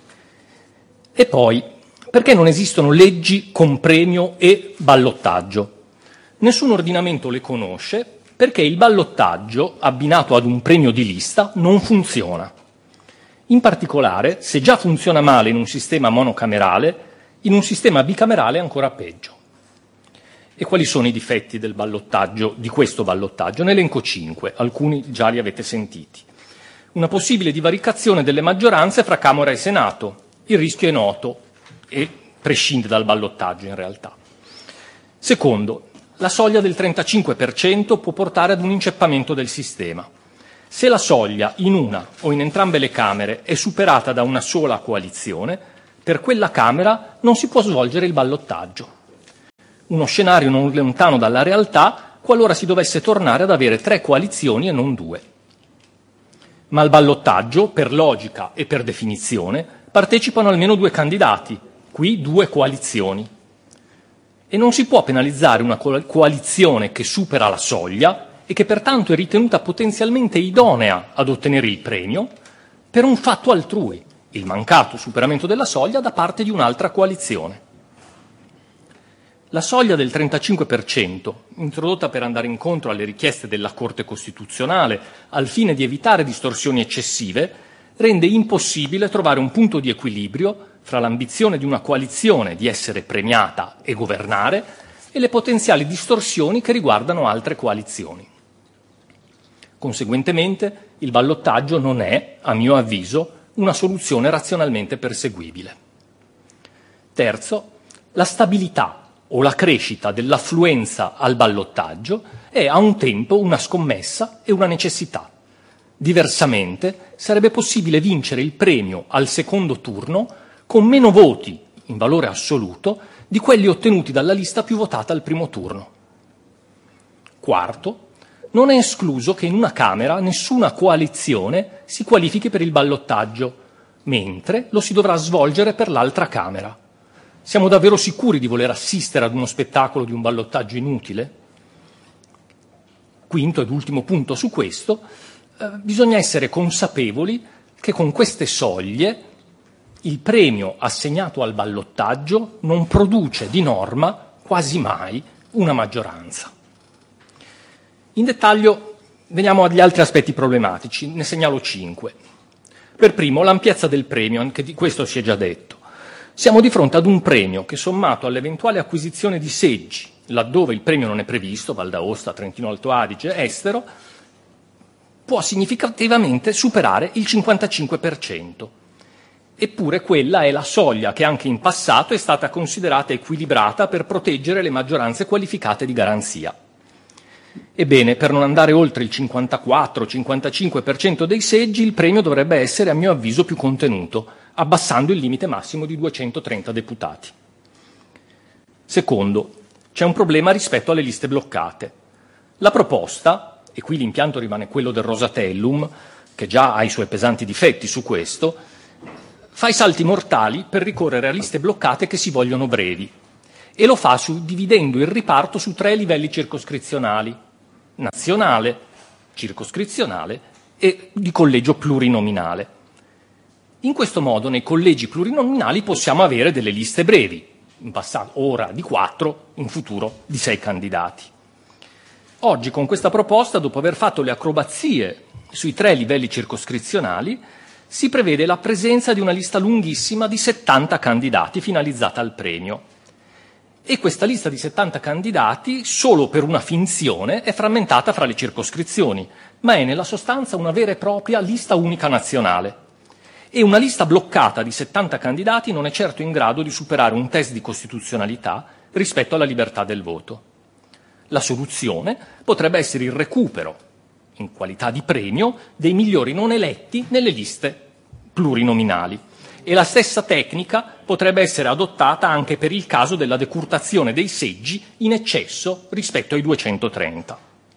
E poi, perché non esistono leggi con premio e ballottaggio? Nessun ordinamento le conosce perché il ballottaggio, abbinato ad un premio di lista, non funziona. In particolare, se già funziona male in un sistema monocamerale, in un sistema bicamerale è ancora peggio. E quali sono i difetti del ballottaggio, di questo ballottaggio? Ne elenco 5, alcuni già li avete sentiti. Una possibile divaricazione delle maggioranze fra Camera e Senato. Il rischio è noto e prescinde dal ballottaggio in realtà. Secondo, la soglia del 35% può portare ad un inceppamento del sistema. Se la soglia in una o in entrambe le Camere è superata da una sola coalizione, per quella Camera non si può svolgere il ballottaggio. Uno scenario non lontano dalla realtà qualora si dovesse tornare ad avere 3 coalizioni e non 2. Ma al ballottaggio, per logica e per definizione, partecipano almeno 2 candidati, qui 2 coalizioni. E non si può penalizzare una coalizione che supera la soglia e che pertanto è ritenuta potenzialmente idonea ad ottenere il premio per un fatto altrui, il mancato superamento della soglia da parte di un'altra coalizione. La soglia del 35%, introdotta per andare incontro alle richieste della Corte Costituzionale al fine di evitare distorsioni eccessive, rende impossibile trovare un punto di equilibrio fra l'ambizione di una coalizione di essere premiata e governare e le potenziali distorsioni che riguardano altre coalizioni. Conseguentemente, il ballottaggio non è, a mio avviso, una soluzione razionalmente perseguibile. Terzo, la stabilità o la crescita dell'affluenza al ballottaggio è a un tempo una scommessa e una necessità. Diversamente sarebbe possibile vincere il premio al secondo turno con meno voti in valore assoluto di quelli ottenuti dalla lista più votata al primo turno. Quarto, non è escluso che in una Camera nessuna coalizione si qualifichi per il ballottaggio, mentre lo si dovrà svolgere per l'altra Camera. Siamo davvero sicuri di voler assistere ad uno spettacolo di un ballottaggio inutile? Quinto ed ultimo punto su questo, bisogna essere consapevoli che con queste soglie il premio assegnato al ballottaggio non produce di norma quasi mai una maggioranza. In dettaglio veniamo agli altri aspetti problematici, ne segnalo 5. Per primo, l'ampiezza del premio, anche di questo si è già detto. Siamo di fronte ad un premio che, sommato all'eventuale acquisizione di seggi, laddove il premio non è previsto, Val d'Aosta, Trentino Alto Adige, estero, può significativamente superare il 55%. Eppure quella è la soglia che anche in passato è stata considerata equilibrata per proteggere le maggioranze qualificate di garanzia. Ebbene, per non andare oltre il 54-55% dei seggi, il premio dovrebbe essere, a mio avviso, più contenuto, abbassando il limite massimo di 230 deputati. Secondo, c'è un problema rispetto alle liste bloccate. La proposta, e qui l'impianto rimane quello del Rosatellum, che già ha i suoi pesanti difetti su questo, fa i salti mortali per ricorrere a liste bloccate che si vogliono brevi e lo fa dividendo il riparto su 3 livelli circoscrizionali: nazionale, circoscrizionale e di collegio plurinominale. In questo modo nei collegi plurinominali possiamo avere delle liste brevi, in passato ora di 4, in futuro di 6 candidati. Oggi con questa proposta, dopo aver fatto le acrobazie sui 3 livelli circoscrizionali, si prevede la presenza di una lista lunghissima di 70 candidati finalizzata al premio. E questa lista di 70 candidati, solo per una finzione, è frammentata fra le circoscrizioni, ma è nella sostanza una vera e propria lista unica nazionale. E una lista bloccata di 70 candidati non è certo in grado di superare un test di costituzionalità rispetto alla libertà del voto. La soluzione potrebbe essere il recupero, in qualità di premio, dei migliori non eletti nelle liste plurinominali. E la stessa tecnica potrebbe essere adottata anche per il caso della decurtazione dei seggi in eccesso rispetto ai 230.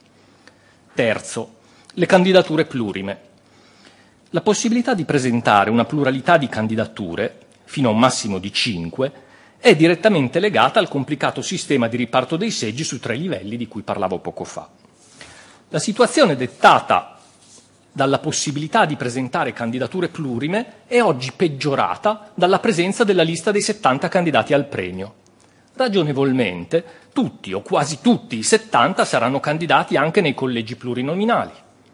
Terzo, le candidature plurime. La possibilità di presentare una pluralità di candidature, fino a un massimo di 5, è direttamente legata al complicato sistema di riparto dei seggi su 3 livelli di cui parlavo poco fa. La situazione dettata dalla possibilità di presentare candidature plurime è oggi peggiorata dalla presenza della lista dei 70 candidati al premio. Ragionevolmente, tutti o quasi tutti i 70 saranno candidati anche nei collegi plurinominali,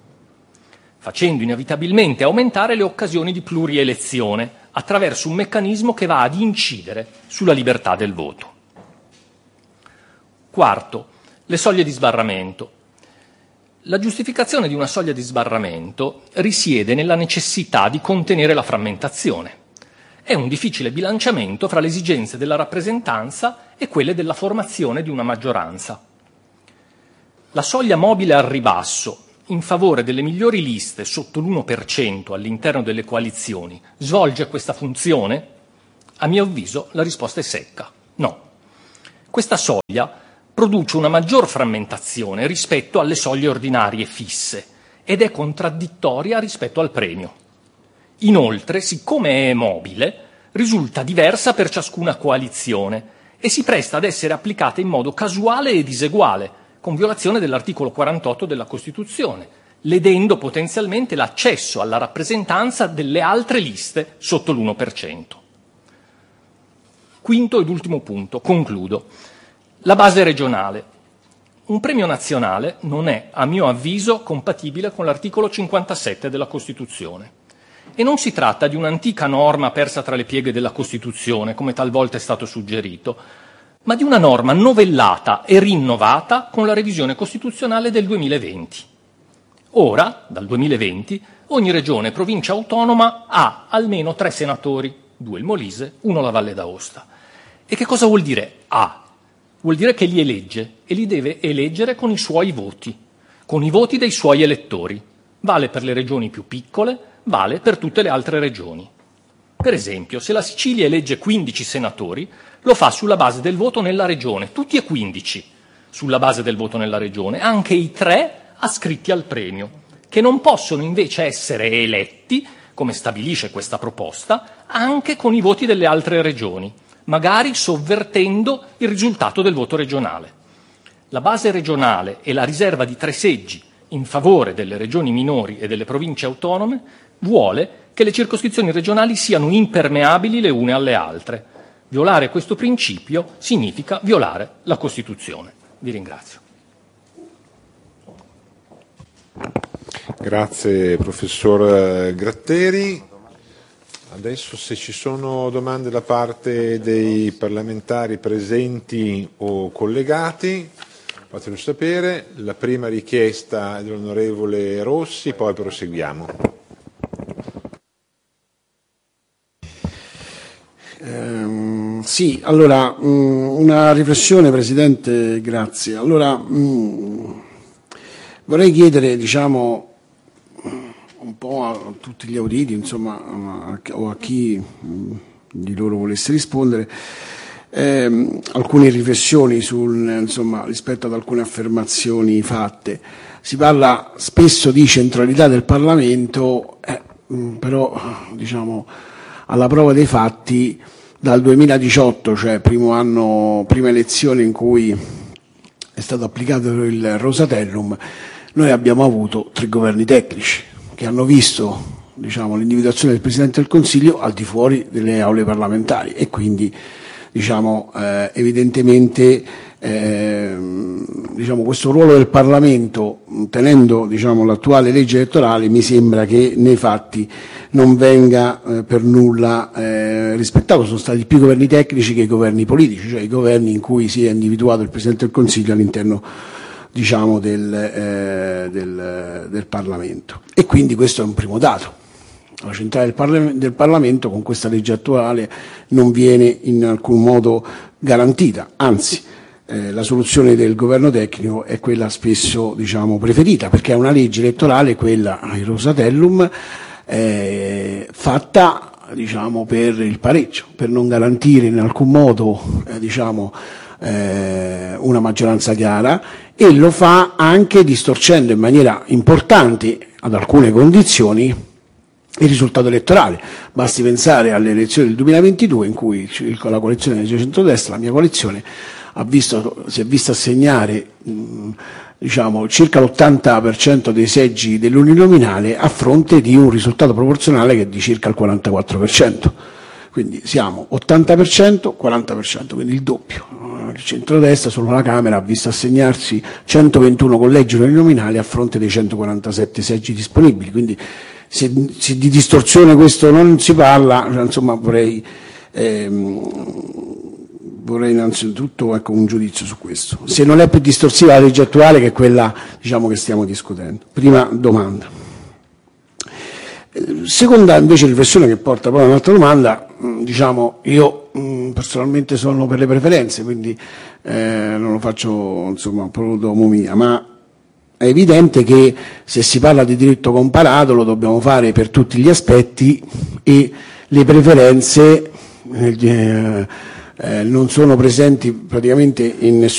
facendo inevitabilmente aumentare le occasioni di plurielezione attraverso un meccanismo che va ad incidere sulla libertà del voto. Quarto, le soglie di sbarramento. La giustificazione di una soglia di sbarramento risiede nella necessità di contenere la frammentazione. È un difficile bilanciamento fra le esigenze della rappresentanza e quelle della formazione di una maggioranza. La soglia mobile al ribasso in favore delle migliori liste sotto l'1% all'interno delle coalizioni svolge questa funzione? A mio avviso la risposta è secca. No. Questa soglia produce una maggior frammentazione rispetto alle soglie ordinarie fisse ed è contraddittoria rispetto al premio. Inoltre, siccome è mobile, risulta diversa per ciascuna coalizione e si presta ad essere applicata in modo casuale e diseguale, con violazione dell'articolo 48 della Costituzione, ledendo potenzialmente l'accesso alla rappresentanza delle altre liste sotto l'1%. Quinto ed ultimo punto, concludo. La base regionale. Un premio nazionale non è, a mio avviso, compatibile con l'articolo 57 della Costituzione. E non si tratta di un'antica norma persa tra le pieghe della Costituzione, come talvolta è stato suggerito, ma di una norma novellata e rinnovata con la revisione costituzionale del 2020. Ora, dal 2020, ogni regione e provincia autonoma ha almeno 3 senatori, 2 il Molise, 1 la Valle d'Aosta. E che cosa vuol dire ha? Vuol dire che li elegge e li deve eleggere con i suoi voti, con i voti dei suoi elettori. Vale per le regioni più piccole, vale per tutte le altre regioni. Per esempio, se la Sicilia elegge 15 senatori, lo fa sulla base del voto nella regione, tutti e 15 sulla base del voto nella regione, anche i 3 ascritti al premio, che non possono invece essere eletti, come stabilisce questa proposta, anche con i voti delle altre regioni, magari sovvertendo il risultato del voto regionale. La base regionale e la riserva di 3 seggi in favore delle regioni minori e delle province autonome vuole che le circoscrizioni regionali siano impermeabili le une alle altre. Violare questo principio significa violare la Costituzione. Vi ringrazio. Grazie professor Gratteri. Adesso se ci sono domande da parte dei parlamentari presenti o collegati, fatelo sapere. La prima richiesta è dell'onorevole Rossi, poi proseguiamo. Sì, allora, una riflessione, Presidente, grazie. Allora, vorrei chiedere, diciamo, un po' a tutti gli auditi, insomma, o a chi di loro volesse rispondere, alcune riflessioni insomma, rispetto ad alcune affermazioni fatte. Si parla spesso di centralità del Parlamento, però, diciamo, alla prova dei fatti, dal 2018, cioè prima elezione in cui è stato applicato il Rosatellum, noi abbiamo avuto 3 governi tecnici che hanno visto, diciamo, l'individuazione del Presidente del Consiglio al di fuori delle aule parlamentari e quindi, diciamo, evidentemente diciamo, questo ruolo del Parlamento, tenendo, diciamo, l'attuale legge elettorale, mi sembra che nei fatti non venga per nulla rispettato. Sono stati più governi tecnici che i governi politici, cioè i governi in cui si è individuato il Presidente del Consiglio all'interno, diciamo, del Parlamento. E quindi questo è un primo dato. La centralità del Parlamento con questa legge attuale non viene in alcun modo garantita, anzi la soluzione del governo tecnico è quella spesso, diciamo, preferita, perché è una legge elettorale, quella il Rosatellum, fatta, diciamo, per il pareggio, per non garantire in alcun modo diciamo, una maggioranza chiara, e lo fa anche distorcendo in maniera importante, ad alcune condizioni, il risultato elettorale. Basti pensare alle elezioni del 2022 in cui la coalizione del centrodestra, la mia coalizione, si è vista assegnare diciamo, circa l'80% dei seggi dell'uninominale a fronte di un risultato proporzionale che è di circa il 44%. Quindi siamo 80%, 40%, quindi il doppio. Il centrodestra solo la Camera ha visto assegnarsi 121 collegi uninominali a fronte dei 147 seggi disponibili. Quindi se di distorsione questo non si parla, insomma vorrei vorrei innanzitutto un giudizio su questo. Se non è più distorsiva la legge attuale che è quella che stiamo discutendo. Prima domanda. Seconda invece riflessione che porta poi a un'altra domanda, io personalmente sono per le preferenze, quindi non lo faccio pro domo mia, ma è evidente che se si parla di diritto comparato lo dobbiamo fare per tutti gli aspetti e le preferenze non sono presenti praticamente in